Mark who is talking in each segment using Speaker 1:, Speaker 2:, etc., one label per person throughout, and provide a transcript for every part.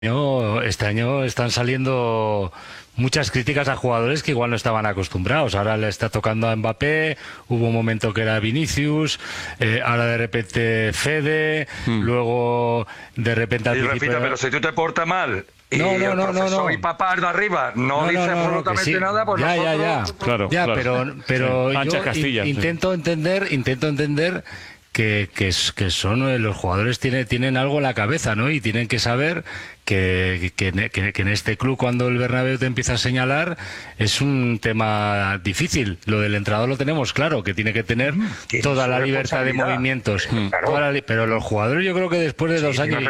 Speaker 1: Este año están saliendo muchas críticas a jugadores que igual no estaban acostumbrados. Ahora le está tocando a Mbappé, hubo un momento que era Vinicius, ahora de repente Fede, luego de repente...
Speaker 2: Y repite, pero si tú te portas mal y el profesor y papá de arriba no dice absolutamente
Speaker 1: sí.
Speaker 2: nada, pues nosotros...
Speaker 3: Claro.
Speaker 1: Pero
Speaker 3: Pancha
Speaker 1: yo
Speaker 3: Castilla,
Speaker 1: intento entender que son los jugadores tienen algo en la cabeza, ¿no? Y tienen que saber que en este club, cuando el Bernabéu te empieza a señalar, es un tema difícil. Lo del entrenador lo tenemos claro, que tiene que tener toda la libertad de movimientos. Pero los jugadores, yo creo que después de 2 años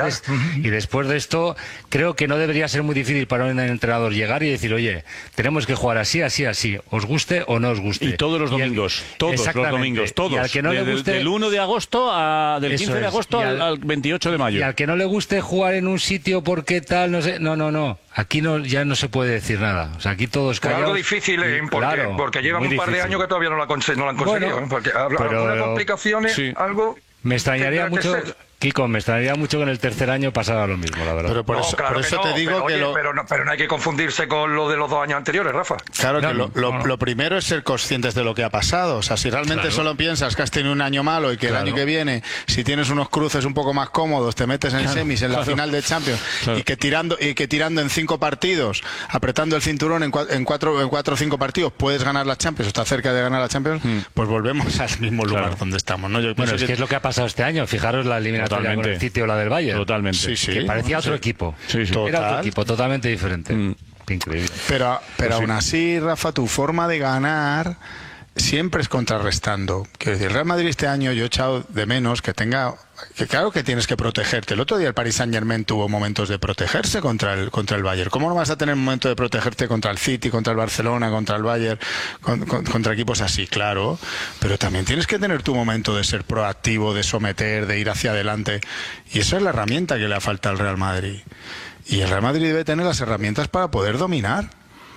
Speaker 1: y después de esto, creo que no debería ser muy difícil para un entrenador llegar y decir, oye, tenemos que jugar así, os guste o no os guste.
Speaker 3: Y todos los domingos, todos.
Speaker 1: Y al que no le guste,
Speaker 3: del 1 de agosto del 15 de agosto al 28 de mayo.
Speaker 1: Y al que no le guste jugar en un sitio porque tal, no sé, no. Aquí ya no se puede decir nada. O sea, aquí todos callados.
Speaker 2: Algo difícil, porque llevan un par de años que todavía no lo han conseguido. Bueno, porque algunas complicaciones, algo...
Speaker 1: Me extrañaría mucho... Kiko, me extrañaría mucho que en el tercer año pasara lo mismo, la verdad.
Speaker 4: Pero por eso te digo que...
Speaker 2: Pero no hay que confundirse con lo de los 2 años anteriores, Rafa.
Speaker 4: Claro que lo primero es ser conscientes de lo que ha pasado. O sea, si realmente solo piensas que has tenido un año malo y que el año que viene, si tienes unos cruces un poco más cómodos, te metes en semis, en la final de Champions, y que tirando en 5 partidos, apretando el cinturón en 4 o 5 partidos, puedes ganar la Champions, o estás cerca de ganar la Champions, pues volvemos al mismo lugar donde estamos, ¿no?
Speaker 1: Bueno, es que es lo que ha pasado este año. Fijaros la eliminación con el City o la del Bayern.
Speaker 3: Totalmente.
Speaker 1: Que parecía otro equipo. Era otro equipo, totalmente diferente. Increíble.
Speaker 4: Pero aún así, Rafa, tu forma de ganar siempre es contrarrestando. Quiero decir, el Real Madrid este año yo he echado de menos que claro que tienes que protegerte. El otro día el Paris Saint-Germain tuvo momentos de protegerse contra el Bayern. ¿Cómo no vas a tener un momento de protegerte contra el City, contra el Barcelona, contra el Bayern, contra equipos así? Claro, pero también tienes que tener tu momento de ser proactivo, de someter, de ir hacia adelante. Y esa es la herramienta que le falta al Real Madrid. Y el Real Madrid debe tener las herramientas para poder dominar.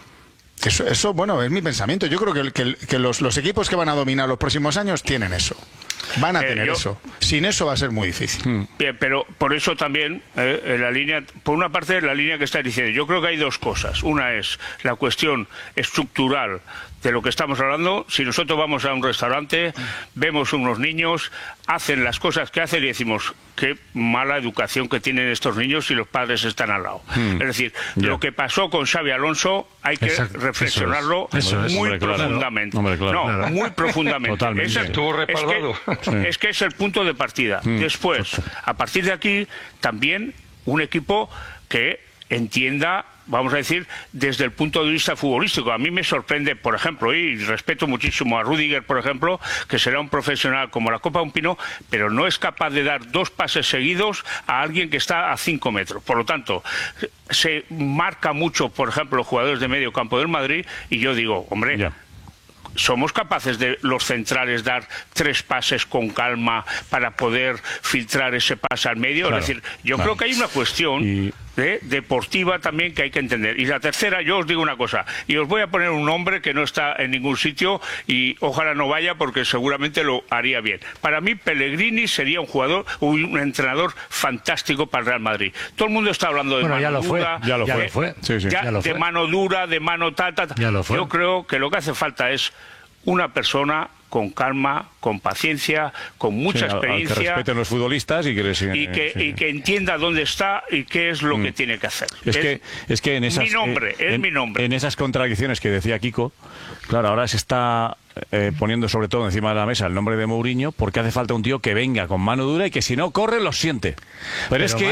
Speaker 4: Eso, bueno, es mi pensamiento. Yo creo que los equipos que van a dominar los próximos años tienen eso. Van a tener eso. Sin eso va a ser muy difícil.
Speaker 5: Bien, pero por eso también, en la línea, por una parte, la línea que está diciendo, yo creo que hay 2 cosas. Una es la cuestión estructural de lo que estamos hablando. Si nosotros vamos a un restaurante, vemos unos niños, hacen las cosas que hacen y decimos, qué mala educación que tienen estos niños si los padres están al lado. Es decir, lo que pasó con Xabi Alonso hay que reflexionarlo muy profundamente. Muy profundamente.
Speaker 3: Totalmente.
Speaker 2: Estuvo respaldado.
Speaker 5: Es que es el punto de partida. Después, a partir de aquí, también un equipo que entienda, vamos a decir, desde el punto de vista futbolístico. A mí me sorprende, por ejemplo, y respeto muchísimo a Rüdiger, por ejemplo, que será un profesional como la copa de un pino, pero no es capaz de dar 2 pases seguidos a alguien que está a 5 metros. Por lo tanto, se marca mucho, por ejemplo, los jugadores de medio campo del Madrid, y yo digo, hombre... ¿Somos capaces de los centrales dar 3 pases con calma para poder filtrar ese pase al medio? Es decir, yo creo que hay una cuestión deportiva también que hay que entender. Y la tercera, yo os digo una cosa, y os voy a poner un nombre que no está en ningún sitio y ojalá no vaya porque seguramente lo haría bien. Para mí, Pellegrini sería un entrenador fantástico para el Real Madrid. Todo el mundo está hablando de mano dura.
Speaker 1: Ya lo fue.
Speaker 5: De mano dura, de mano Yo creo que lo que hace falta es una persona con calma, con paciencia, con mucha experiencia,
Speaker 3: que respeten los futbolistas y
Speaker 5: que entienda dónde está y qué es lo que tiene que hacer.
Speaker 3: Es que en esas
Speaker 5: mi nombre.
Speaker 3: En esas contradicciones que decía Kiko, claro, ahora se está poniendo sobre todo encima de la mesa el nombre de Mourinho, porque hace falta un tío que venga con mano dura y que si no corre lo siente. Pero es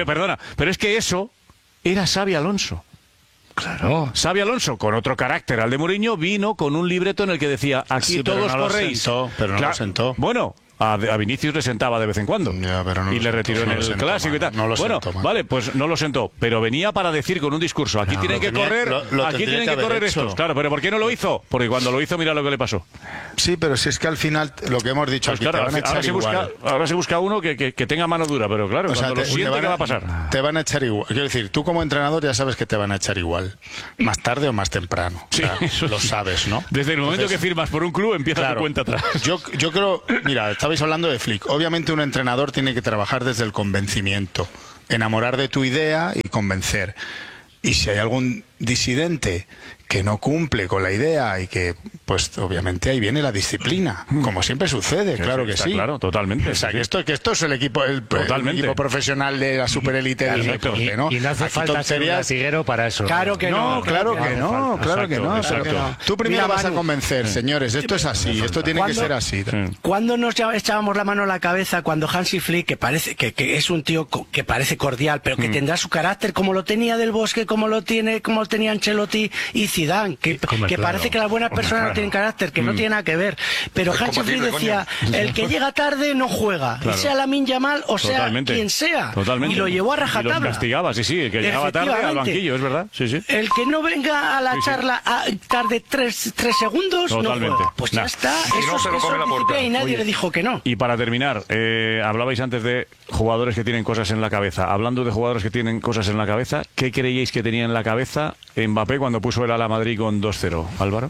Speaker 3: que eso era Xabi Alonso.
Speaker 1: Claro.
Speaker 3: Xabi Alonso, con otro carácter al de Mourinho, vino con un libreto en el que decía, aquí todos corréis.
Speaker 4: Pero no lo sentó.
Speaker 3: Bueno, a Vinicius le sentaba de vez en cuando. Y le retiró en el clásico y tal. Vale, pues no lo sentó. Pero venía para decir con un discurso, aquí tienen que correr, aquí tienen que correr estos. Claro, pero ¿por qué no lo hizo? Porque cuando lo hizo, mira lo que le pasó.
Speaker 4: Sí, pero si es que al final, lo que hemos dicho,
Speaker 3: pues aquí claro,
Speaker 4: te van a echar igual.
Speaker 3: Ahora se busca uno que tenga mano dura, pero claro, cuando lo siente, ¿qué va a pasar?
Speaker 4: Te van a echar igual. Quiero decir, tú como entrenador ya sabes que te van a echar igual. Más tarde o más temprano.
Speaker 3: Sí,
Speaker 4: lo sabes, ¿no?
Speaker 3: Desde el momento que firmas por un club, empieza tu cuenta atrás.
Speaker 4: Yo creo, mira, estabais hablando de Flick. Obviamente un entrenador tiene que trabajar desde el convencimiento. enamorar de tu idea y convencer. Y si hay algún disidente que no cumple con la idea y que, pues obviamente ahí viene la disciplina, como siempre sucede, claro que sí.
Speaker 3: Claro, totalmente.
Speaker 4: O sea, que esto es el equipo profesional de la superélite del deporte, ¿no?
Speaker 1: Y no hace falta ser un latiguero para eso.
Speaker 4: Claro que no, claro que no. Tú primero vas a convencer, señores, esto es así, esto tiene que ser así.
Speaker 6: ¿Cuándo nos echábamos la mano a la cabeza cuando Hansi Flick, que parece que es un tío que parece cordial, pero que tendrá su carácter como lo tenía Del Bosque, como lo tenía Ancelotti y Zidane, que parece que las buenas personas no tienen carácter, que no tiene nada que ver, pero Hansi Flick decía, el que llega tarde no juega, sea Lamine Yamal o sea quien sea, y lo llevó a rajatabla.
Speaker 3: Y lo castigaba, sí, el que llegaba tarde al banquillo, es verdad, sí.
Speaker 6: El que no venga a la charla tarde 3 segundos, no juega. Pues ya está, eso es disciplina y nadie le dijo que no.
Speaker 3: Y para terminar, hablabais antes de jugadores que tienen cosas en la cabeza. Hablando de jugadores que tienen cosas en la cabeza, ¿qué creíais que tenía en la cabeza Mbappé cuando puso el Al Madrid con 2-0, Álvaro?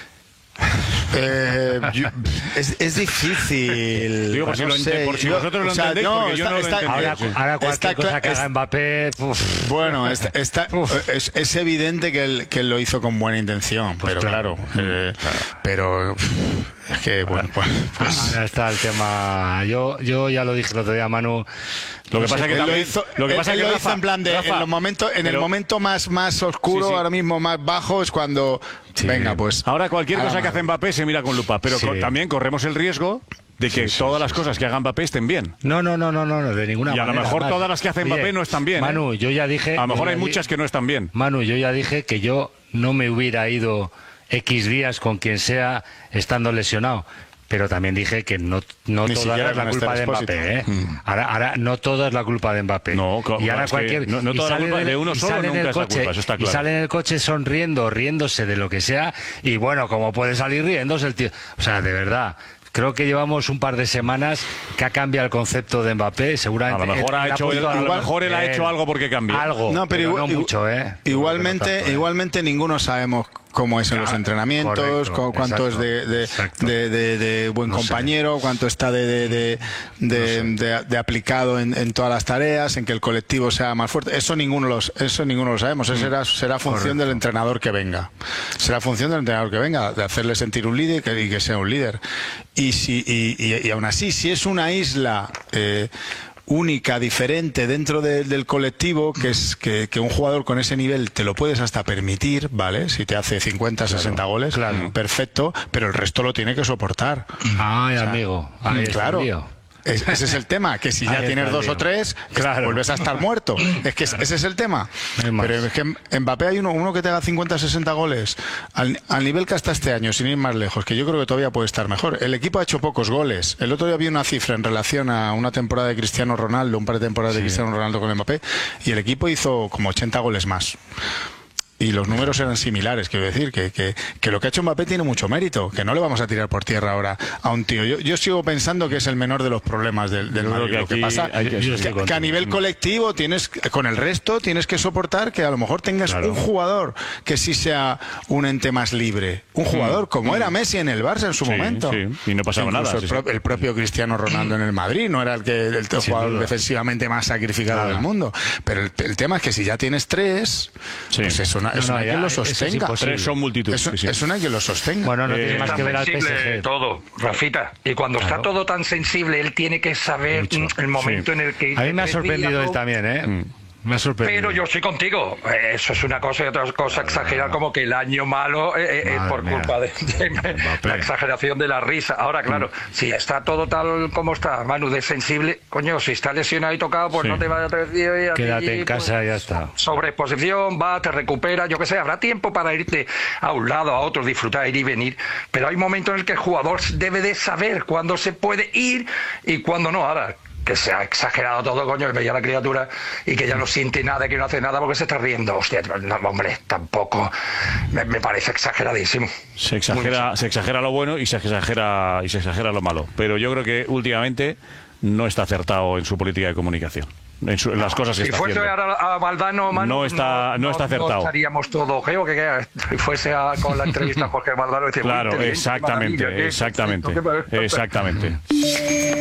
Speaker 4: Es difícil.
Speaker 3: Digo, por si vosotros lo entendéis, porque yo no lo entendía.
Speaker 1: Ahora cualquier cosa que haga Mbappé...
Speaker 4: Bueno, es evidente que él lo hizo con buena intención, pues pero claro. Pero es que, bueno, pues...
Speaker 1: Ahora está el tema... Yo ya lo dije el otro día, Manu...
Speaker 3: Lo que pasa es que
Speaker 4: lo hizo en plan de en el momento más oscuro, ahora mismo más bajo, es cuando venga, pues
Speaker 3: ahora cualquier cosa que hace Mbappé se mira con lupa, pero también corremos el riesgo de que todas las cosas que haga Mbappé estén bien.
Speaker 1: No, de ninguna manera.
Speaker 3: Y a lo mejor todas las que hace Mbappé no están bien.
Speaker 1: Manu, yo ya dije...
Speaker 3: A lo mejor hay muchas que no están bien.
Speaker 1: Manu, yo ya dije que yo no me hubiera ido X días con quien sea estando lesionado. Pero también dije que no toda es la culpa de Mbappé, ¿eh? Ahora no toda es la culpa de Mbappé.
Speaker 3: No,
Speaker 1: y ahora cualquier
Speaker 3: no toda la culpa de uno solo nunca es la culpa, eso está claro.
Speaker 1: Y sale en el coche riéndose de lo que sea, y bueno, como puede salir riéndose el tío. O sea, de verdad. Creo que llevamos un par de semanas que ha cambiado el concepto de Mbappé. Seguramente
Speaker 3: a lo mejor él ha hecho algo porque cambió.
Speaker 1: Algo,
Speaker 4: no, pero
Speaker 1: no mucho, ¿eh?
Speaker 4: Igualmente ninguno sabemos cómo es en los entrenamientos, cuánto es de buen compañero, cuánto está de aplicado en todas las tareas, en que el colectivo sea más fuerte. Eso ninguno lo sabemos. Eso será función del entrenador que venga. Será función del entrenador que venga, de hacerle sentir un líder y que sea un líder. Y aún así, si es una isla única, diferente dentro del colectivo, que es que un jugador con ese nivel te lo puedes hasta permitir, ¿vale? Si te hace 50, 60 goles, perfecto, pero el resto lo tiene que soportar.
Speaker 1: Ay, amigo, claro.
Speaker 4: Ese es el tema, que si ya tienes 2 o 3, vuelves a estar muerto. Es que ese es el tema. Pero es que en Mbappé hay uno que te haga 50, 60 goles al nivel que hasta este año, sin ir más lejos, que yo creo que todavía puede estar mejor. El equipo ha hecho pocos goles. El otro día vi una cifra en relación a una temporada de Cristiano Ronaldo, un par de temporadas de Cristiano Ronaldo con Mbappé, y el equipo hizo como 80 goles más. Y los números eran similares, quiero decir, que lo que ha hecho Mbappé tiene mucho mérito, que no le vamos a tirar por tierra ahora a un tío. Yo sigo pensando que es el menor de los problemas del Madrid. Lo que pasa que a nivel colectivo con el resto tienes que soportar que a lo mejor tengas un jugador que sí sea un ente más libre. Un jugador como era Messi en el Barça en su momento.
Speaker 3: Y no pasaba nada.
Speaker 4: El propio Cristiano Ronaldo en el Madrid no era el jugador defensivamente más sacrificado del mundo. Pero el tema es que si ya tienes 3, pues eso no hay quien lo sostenga.
Speaker 3: 3 son multitud.
Speaker 4: Eso no hay quien lo sostenga.
Speaker 1: Bueno, no tiene más que ver al PSG.
Speaker 2: Todo, Rafita. Y cuando está todo tan sensible, él tiene que saber el momento en el que...
Speaker 1: A mí me ha sorprendido él también, ¿eh? Me ha sorprendido.
Speaker 2: Pero yo estoy contigo. Eso es una cosa y otra cosa exagerar, como que el año malo por culpa de la exageración de la risa. Ahora, claro, si está todo tal como está, Manu, de sensible, coño, si está lesionado y tocado, pues no te vayas a decir...
Speaker 1: Quédate en casa y ya está.
Speaker 2: Sobreexposición, te recupera, yo qué sé, habrá tiempo para irte a un lado, a otro, disfrutar, ir y venir, pero hay momentos en el que el jugador debe de saber cuándo se puede ir y cuándo no. Ahora, que se ha exagerado todo, coño, que veía a la criatura y que ya no siente nada, que no hace nada porque se está riendo. Hostia, no, hombre, tampoco me parece exageradísimo.
Speaker 3: Se exagera lo bueno y se exagera lo malo. Pero yo creo que últimamente no está acertado en su política de comunicación. En las cosas que está haciendo.
Speaker 2: Si fuese a Valdano, Manu,
Speaker 3: no está acertado.
Speaker 2: No estaríamos todos geo, que fuese con la entrevista a Jorge Valdano.
Speaker 3: Claro, exactamente.